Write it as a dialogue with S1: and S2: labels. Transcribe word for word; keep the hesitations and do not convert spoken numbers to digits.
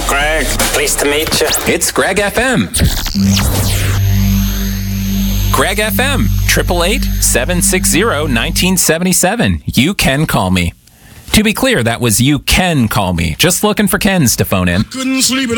S1: Greg. Pleased to meet you.
S2: It's Greg F M. Greg F M, eight eight eight, seven six zero, one nine seven seven. You can call me. To be clear, that was you can call me. Just looking for Kens to phone in.
S3: Couldn't sleep.